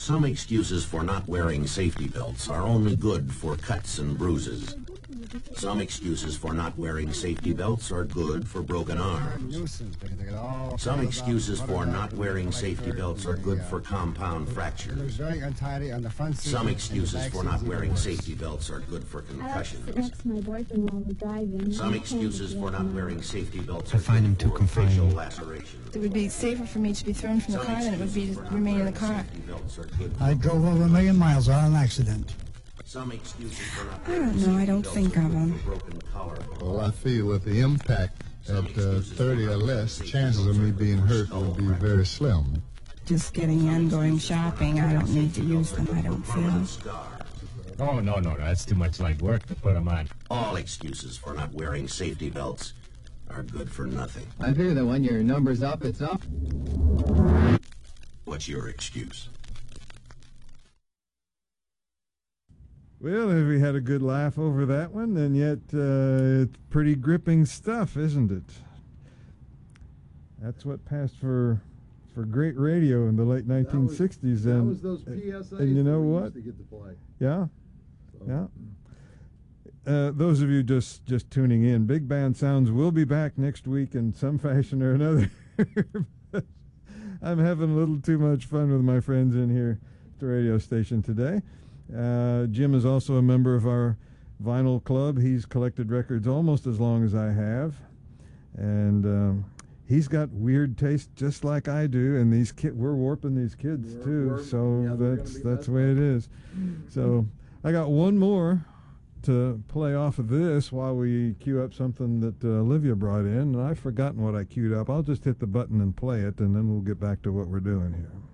Some excuses for not wearing safety belts are only good for cuts and bruises. Some excuses for not wearing safety belts are good for broken arms. Some excuses for not wearing safety belts are good for compound fractures. Some excuses for not wearing safety belts are good for concussions. Some excuses for not wearing safety belts are good for facial lacerations. It would be safer for me to be thrown from the car than it would be to remain in the car. I drove over 1 million miles without an accident. I don't know. I don't think of them. Well, I feel with the impact at 30 or less, chances of me being hurt would be very slim. Just getting in, going shopping, I don't need to use them, I don't feel. Oh, no. That's too much like work to put them on. All excuses for not wearing safety belts are good for nothing. I figure that when your number's up, it's up. What's your excuse? Well, we had a good laugh over that one, and yet it's pretty gripping stuff, isn't it? That's what passed for great radio in the late 1960s. That was those PSAs and you know that we what? used to get to play. Yeah, So. yeah. Those of you just tuning in, Big Band Sounds will be back next week in some fashion or another. I'm having a little too much fun with my friends in here at the radio station today. Jim is also a member of our vinyl club. He's collected records almost as long as I have, and he's got weird taste just like I do. And these we're warping these kids too. So that's the way it is. So I got one more to play off of this while we cue up something that Olivia brought in, and I've forgotten what I queued up. I'll just hit the button and play it, and then we'll get back to what we're doing here.